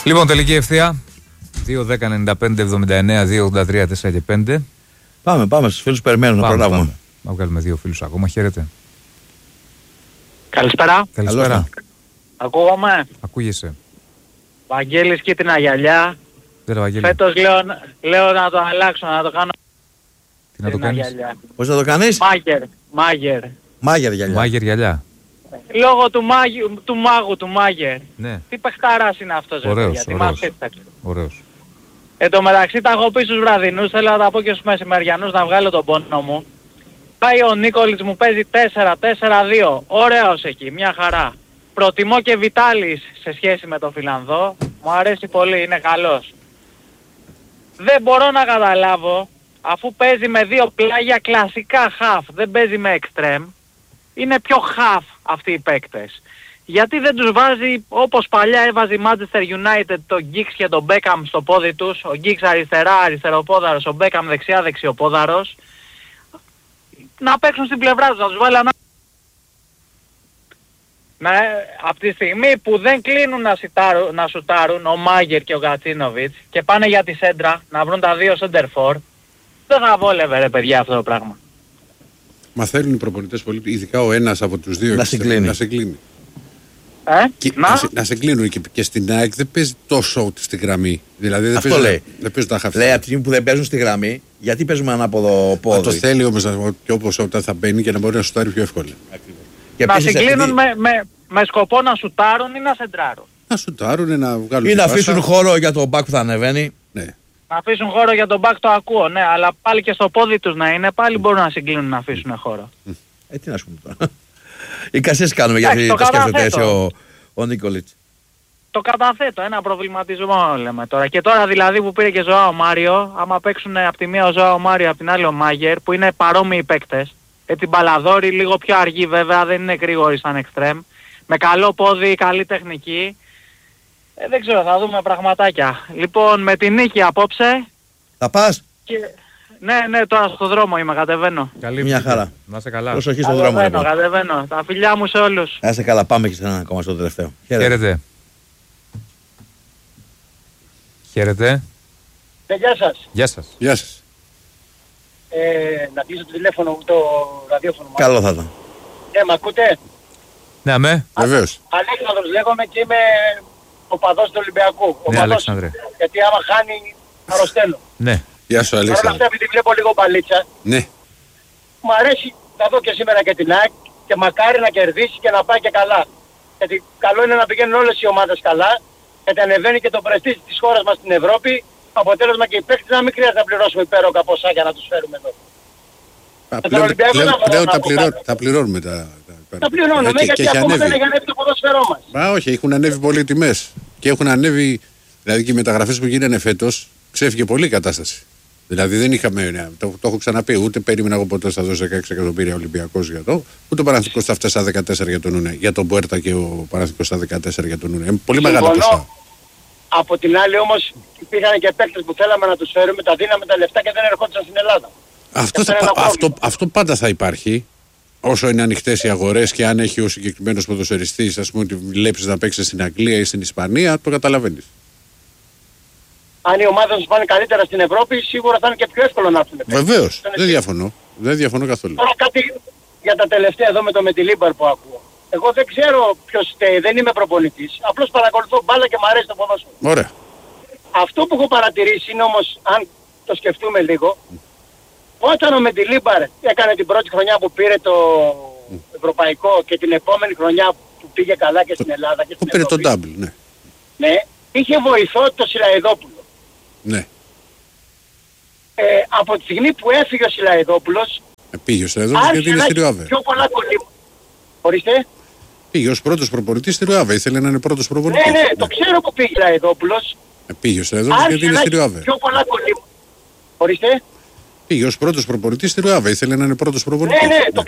Λοιπόν, τελική ευθεία. 2-10-95-79-2-83-4 και 5. Πάμε στους φίλους, περιμένουν να προλάβουμε. Να βγάλουμε 2 φίλους ακόμα. Χαίρετε. Καλησπέρα. Καλησπέρα. Ακούγομαι. Ακούγεσαι. Βαγγέλης Κίτρινα Γυαλιά. Φέτος λέω να το αλλάξω, να το κάνω. Τι να το κάνεις? Πώς θα το κάνεις? Μάγερ. Μάγερ γυαλιά. Μάγερ γυαλιά. Λόγω του μάγου του Μάγερ. Ναι. Τι παιχταράς είναι αυτός. Ωραίος. Ωραίος. Εν τω μεταξύ τα έχω πει στους βραδινούς, θέλω να τα πω και στους μεσημεριανούς να βγάλω τον πόνο μου. Πάει ο Νίκολιτς, μου παίζει 4-4-2. Ωραίος εκεί, μια χαρά. Προτιμώ και Βιτάλης σε σχέση με τον Φιλανδό. Μου αρέσει πολύ, είναι καλός. Δεν μπορώ να καταλάβω, αφού παίζει με 2 πλάγια κλασικά half, δεν παίζει με extreme, είναι πιο half αυτοί οι παίκτες. Γιατί δεν τους βάζει όπως παλιά έβαζε η Manchester United τον Giggs και τον Beckham στο πόδι τους, ο Giggs αριστερά αριστεροπόδαρος, ο Beckham δεξιά δεξιοπόδαρος, να παίξουν στην πλευρά τους, να τους βάλει από τη στιγμή που δεν κλείνουν να σουτάρουν ο Μάγερ και ο Γκατσίνοβιτς και πάνε για τη σέντρα να βρουν τα 2 center for, δεν θα βόλευε ρε παιδιά αυτό το πράγμα. Μα θέλουν οι προπονητές πολύ, ειδικά ο ένας από τους δύο να σε κλείνει. Και να σε κλείνουν και στην ΑΕΚ δεν παίζει τόσο στη γραμμή. Δηλαδή δεν αυτό λέει. Δεν παίζουν τα χαφιά. Λέει από τη στιγμή που δεν παίζουν στη γραμμή, γιατί παίζουμε ανάποδο πόδι. Το θέλει όμως και όπως όταν θα μπαίνει και να μπορεί να σουτάρει πιο εύκολα. Και να συγκλίνουν με σκοπό να σουτάρουν ή να σεντράρουν. Να σουτάρουν, να βγάλουν. Ή να αφήσουν χώρο για τον μπακ που θα ανεβαίνει. Ναι. Να αφήσουν χώρο για τον μπακ, το ακούω, ναι, αλλά πάλι και στο πόδι τους να είναι, πάλι μπορούν να συγκλίνουν να αφήσουν χώρο. Τι να σου πούμε τώρα. Οι κασίες κάνουμε γιατί το σκέφτεται έτσι ο Νίκολιτς. Το καταθέτω, ένα προβληματισμό λέμε τώρα. Και τώρα δηλαδή που πήρε και Ζωάο Μάριο, άμα παίξουν από τη μία ο Ζωάο Μάριο, από την άλλη ο Μάγερ, που είναι παρόμοιοι παίκτες, έτσι μπαλαδόροι, λίγο πιο αργοί βέβαια, δεν είναι γρήγοροι σαν εξτρέμ, με καλό πόδι, καλή τεχνική. Δεν ξέρω, θα δούμε πραγματάκια. Λοιπόν, με την νίκη απόψε. Θα πας? Ναι, τώρα στο δρόμο είμαι, κατεβαίνω. Καλή μια χαρά. Να είσαι καλά. Προσοχή στον δρόμο. Κατεβαίνω. Τα φιλιά μου σε όλους. Να είσαι καλά, πάμε και σε ένα ακόμα στο τελευταίο. Χαίρετε. Χαίρετε. Γεια σας. Γεια σας. Γεια σας. Να κλείσω το τηλέφωνο μου, το ραδιόφωνο μου. Καλό θα ήταν. Μ' ακούτε? Ναι, αμέ. Βεβαίως. Αλέξανδρος λέγομαι και είμαι οπαδός του Ολυμπιακού. Ναι, Αλέξανδρε. Γιατί άμα χάνει αρρωσταίνω. Ναι. Γεια σου, Παρ' όλα Αλέξανδρε. αυτά, επειδή βλέπω λίγο μπαλίτσα, Ναι. μου αρέσει να δω και σήμερα και την ΑΕΚ και μακάρι να κερδίσει και να πάει και καλά. Γιατί καλό είναι να πηγαίνουν όλες οι ομάδες καλά, γιατί ανεβαίνει και το πρεστίζ της χώρας μας στην Ευρώπη, αποτέλεσμα και οι παίκτες να μην χρειάζεται να πληρώσουμε υπέροχα ποσά για να τους φέρουμε εδώ. Πλέον τα πληρώνουμε τα πληρώνουμε γιατί ακόμα δεν έχει ανέβει το ποδόσφαιρό μας. Μα όχι, έχουν ανέβει πολύ τιμές. Και έχουν ανέβει, δηλαδή και οι μεταγραφές που γίνανε φέτος, ξέφυγε πολύ η κατάσταση. Δηλαδή δεν είχαμε, το έχω ξαναπεί, ούτε περίμενα εγώ ποτέ θα δώσει 16 εκατομμύρια Ολυμπιακός για το, ούτε ο Παναθηναϊκός θα φτάσει στα 14 για τον Ούνε. Για τον Μπουέρτα και ο Παναθηναϊκός στα 14 για τον Ούνε. Πολύ μεγάλα ποσά. Από την άλλη όμως υπήρχαν και παίκτες που θέλαμε να τους φέρουμε, τα δίναμε τα λεφτά και δεν ερχόντουσαν στην Ελλάδα. Αυτό πάντα θα υπάρχει. Όσο είναι ανοιχτές οι αγορές και αν έχει ο συγκεκριμένος ποδοσφαιριστής, ας πούμε, ότι βλέψεις να παίξει στην Αγγλία ή στην Ισπανία, το καταλαβαίνεις. Αν οι ομάδες τους πάνε καλύτερα στην Ευρώπη, σίγουρα θα είναι και πιο εύκολο να έρθουν. Βεβαίως. Δεν διαφωνώ. Δεν διαφωνώ καθόλου. Τώρα κάτι για τα τελευταία εδώ με το Μετιλίμπαρ που ακούω. Εγώ δεν ξέρω ποιος φταίει, δεν είμαι προπονητής. Απλώς παρακολουθώ μπάλα και μου αρέσει το ποδόσφαιρο. Ωραία. Αυτό που έχω παρατηρήσει είναι όμως, αν το σκεφτούμε λίγο, όταν ο Μετιλίμπαρ έκανε την πρώτη χρονιά που πήρε το ευρωπαϊκό και την επόμενη χρονιά που πήγε καλά και στην Ελλάδα και στην Πήρε Ευρώπη, το double, ναι. Ναι, είχε βοηθό το Σιλαεδόπουλο. Ναι. Από τη στιγμή που έφυγε ο Σιλαεδόπουλος, Πήγε ο Σιλαεδόπουλος γιατί είναι στη Ριουάβε. Πιο πολλά κολλήματα. Ορίστε. Πήγε ως πρώτος προπονητής στη Ριουάβε. Ήθελε να είναι πρώτος προπονητής. Ναι, το ξέρω που πήγε ο Σιλαεδόπουλος. Πήγε ο Σιλαεδόπουλος γιατί είναι στη Ριουάβε. Πιο πολλά κολλήματα. Ορίστε. Πήγε ως πρώτος προπονητής στη Ριουάβε. Ήθελε να είναι πρώτος προπονητής. Ναι, το